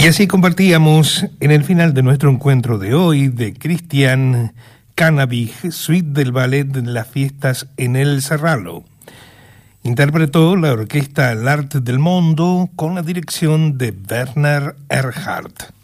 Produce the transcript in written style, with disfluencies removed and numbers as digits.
Y así compartíamos en el final de nuestro encuentro de hoy de Christian Cannabich, suite del ballet de las fiestas en el Serrallo. Interpretó la orquesta L'Arte del Mondo con la dirección de Werner Erhardt.